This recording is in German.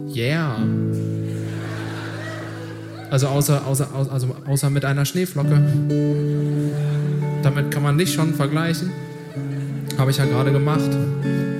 Yeah. Also außer mit einer Schneeflocke. Damit kann man nicht schon vergleichen. Habe ich ja gerade gemacht.